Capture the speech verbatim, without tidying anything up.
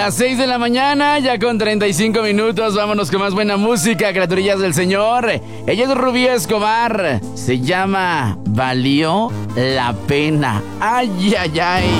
Las seis de la mañana, ya con treinta y cinco minutos. Vámonos con más buena música, criaturillas del Señor. Ella es Rubí Escobar. Se llama Valió la Pena. Ay, ay, ay.